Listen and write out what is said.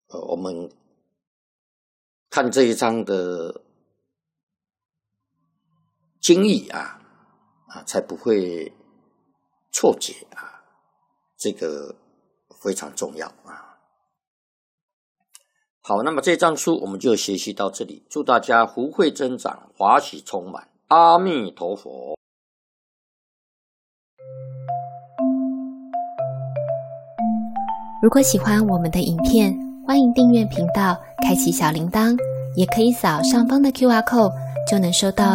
我们看这一章的经义才不会错解这个非常重要好，那么这章书我们就学习到这里，祝大家福慧增长，华喜充满，阿弥陀佛。 如果喜欢我们的影片，欢迎订阅频道，开启小铃铛，也可以扫上方的 QR code，就能收到